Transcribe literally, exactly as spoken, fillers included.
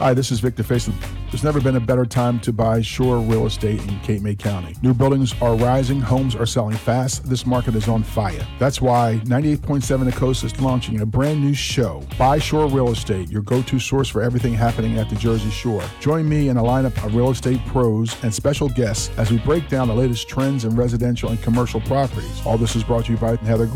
Hi, this is Victor Faison. There's never been a better time to buy Shore Real Estate in Cape May County. New buildings are rising, homes are selling fast. This market is on fire. That's why ninety-eight point seven The Coast is launching a brand new show, Buy Shore Real Estate, your go-to source for everything happening at the Jersey Shore. Join me and a lineup of real estate pros and special guests as we break down the latest trends in residential and commercial properties. All this is brought to you by Heather